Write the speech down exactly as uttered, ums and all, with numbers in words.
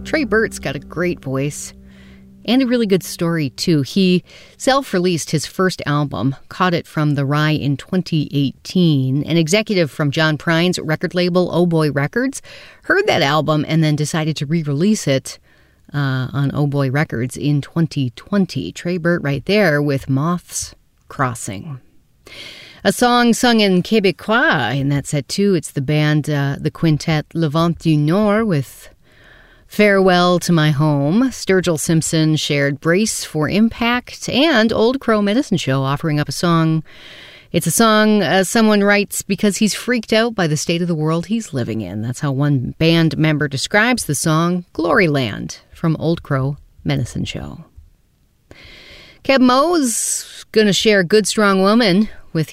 Trey Burt's got a great voice and a really good story, too. He self-released his first album, Caught It From the Rye, in twenty eighteen. An executive from John Prine's record label, Oh Boy Records, heard that album and then decided to re-release it uh, on Oh Boy Records in twenty twenty. Trey Burt right there with Moths Crossing. A song sung in Québécois in that set, too. It's the band, uh, the quintet Le Vent du Nord with Farewell to My Home. Sturgill Simpson shared Brace for Impact, and Old Crow Medicine Show offering up a song. It's a song uh, someone writes because he's freaked out by the state of the world he's living in. That's how one band member describes the song, Gloryland, from Old Crow Medicine Show. Keb Mo's going to share Good Strong Woman